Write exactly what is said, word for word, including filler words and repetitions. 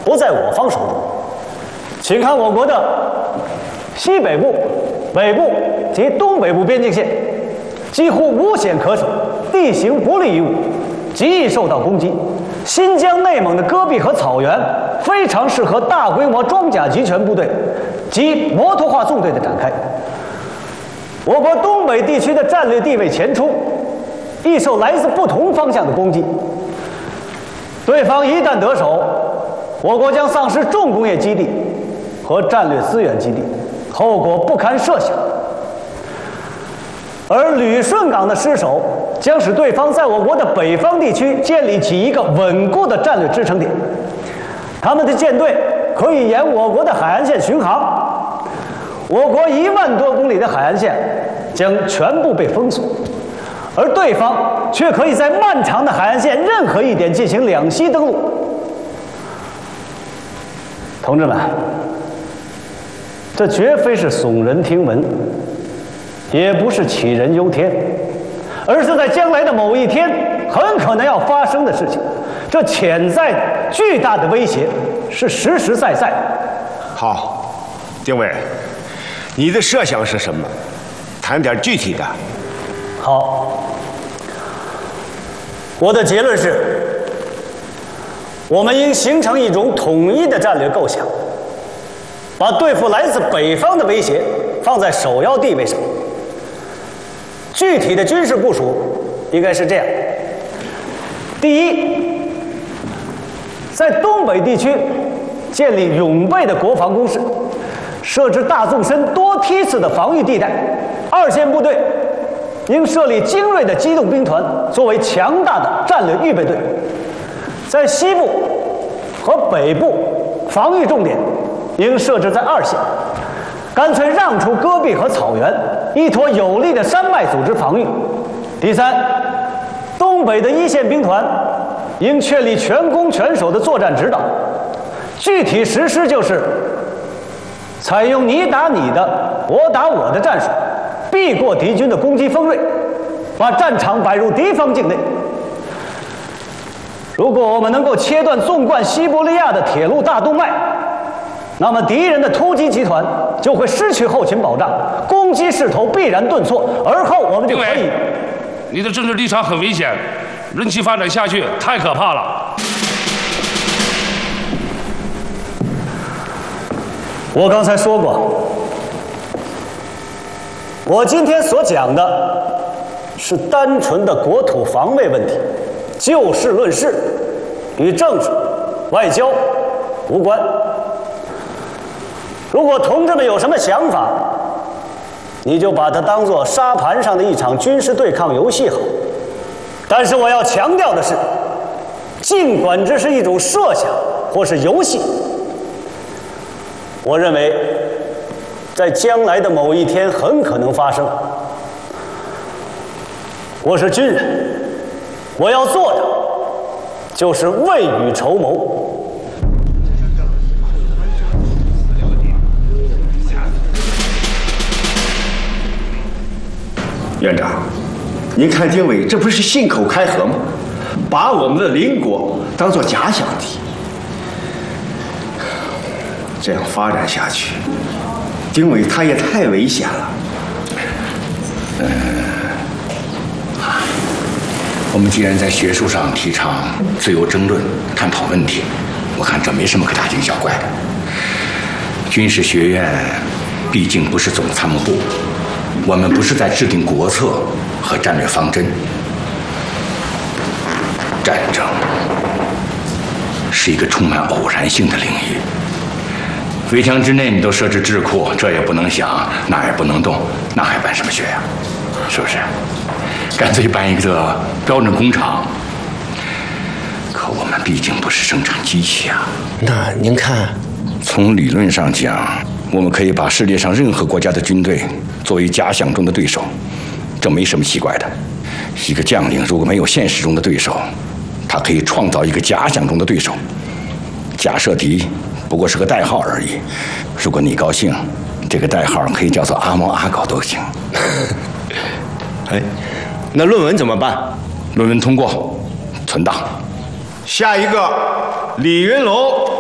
不在我方手中。请看我国的西北部、北部及东北部边境线，几乎无险可守，地形不利于我，极易受到攻击。新疆、内蒙的戈壁和草原非常适合大规模装甲集权部队及摩托化纵队的展开。我国东北地区的战略地位前冲，易受来自不同方向的攻击。对方一旦得手，我国将丧失重工业基地和战略资源基地，后果不堪设想。而旅顺港的失守，将使对方在我国的北方地区建立起一个稳固的战略支撑点。他们的舰队可以沿我国的海岸线巡航，我国一万多公里的海岸线将全部被封锁，而对方却可以在漫长的海岸线任何一点进行两栖登陆。同志们，这绝非是耸人听闻，也不是杞人忧天，而是在将来的某一天很可能要发生的事情。这潜在的巨大的威胁是实实在在的。 好，丁伟，你的设想是什么？谈点具体的。 好，我的结论是，我们应形成一种统一的战略构想，把对付来自北方的威胁放在首要地位上。具体的军事部署应该是这样：第一，在东北地区建立永备的国防工事，设置大纵深多梯次的防御地带。二线部队应设立精锐的机动兵团，作为强大的战略预备队。在西部和北部，防御重点应设置在二线，干脆让出戈壁和草原，依托有力的山脉组织防御。第三，东北的一线兵团应确立全攻全守的作战指导，具体实施就是采用你打你的，我打我的战术，避过敌军的攻击锋锐，把战场摆入敌方境内。如果我们能够切断纵贯西伯利亚的铁路大动脉，那么敌人的突击集团就会失去后勤保障，攻击势头必然顿挫，而后我们就可以。 你的政治立场很危险，任其发展下去太可怕了。 我刚才说过，我今天所讲的是单纯的国土防卫问题，就事论事，与政治、外交无关。如果同志们有什么想法，你就把它当作沙盘上的一场军事对抗游戏好。但是我要强调的是，尽管这是一种设想或是游戏，我认为在将来的某一天很可能发生。我是军人，我要做的就是未雨绸缪。 院长，您看丁伟这不是信口开河吗？把我们的邻国当作假想敌，这样发展下去，丁伟他也太危险了。 嗯，我们既然在学术上提倡自由争论、探讨问题，我看这没什么可大惊小怪的。军事学院毕竟不是总参谋部，我们不是在制定国策和战略方针。战争是一个充满偶然性的领域，围墙之内你都设置智库，这也不能想，那也不能动，那还办什么学呀？是不是？干脆办一个标准工厂。可我们毕竟不是生产机器啊。 那您看， 从理论上讲，我们可以把世界上任何国家的军队作为假想中的对手，这没什么奇怪的。一个将领如果没有现实中的对手，他可以创造一个假想中的对手。假设敌不过是个代号而已，如果你高兴，这个代号可以叫做阿猫阿狗都行。 哎，那论文怎么办？ 论文通过，存档。 下一个，李云龙。